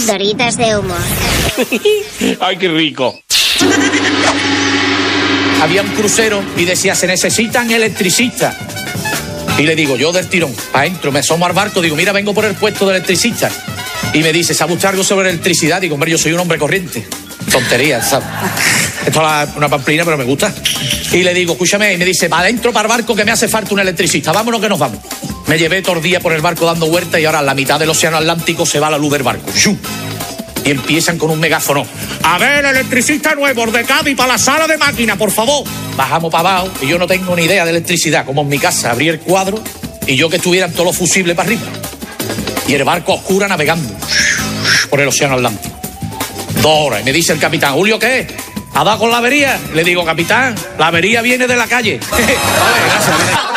Doritas de humor. ¡Ay, qué rico! Había un crucero y decía, se necesitan electricistas. Y le digo, yo del tirón, para adentro, me asomo al barco, digo, mira, vengo por el puesto de electricista. Y me dice, ¿sabe usted algo sobre electricidad? Digo, hombre, yo soy un hombre corriente. Tontería, ¿sabes? Esto es una pamplina, pero me gusta. Y le digo, escúchame, y me dice, va adentro para el barco que me hace falta un electricista, vámonos que nos vamos. Me llevé todo el día por el barco dando vueltas y ahora en la mitad del océano Atlántico se va la luz del barco. ¡Shum! Y empiezan con un megáfono. A ver, electricista nuevo, de Cádiz para la sala de máquina, por favor. Bajamos para abajo y yo no tengo ni idea de electricidad. Como en mi casa, abrí el cuadro y yo que estuvieran todos los fusibles para arriba. Y el barco a oscura navegando por el océano Atlántico. 2 horas. Y me dice el capitán, Julio, ¿qué? ¿Ha dado con la avería? Le digo, capitán, la avería viene de la calle. Vale, gracias.